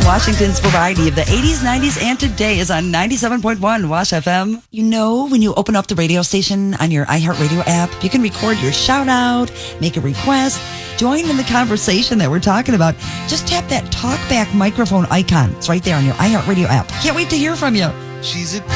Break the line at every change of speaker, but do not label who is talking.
Washington's variety of the 80s, 90s, and today is on 97.1 Wash FM. You know, when you open up the radio station on your iHeartRadio app, you can record your shout out, make a request, join in the conversation that we're talking about. Just tap that talkback microphone icon. It's right there on your iHeartRadio app. Can't wait to hear from you.
She's a